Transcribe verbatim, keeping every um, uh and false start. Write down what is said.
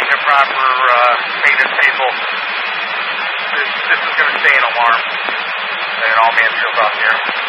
the proper uh, maintenance people, this, this is going to stay an alarm, and all man shields off here.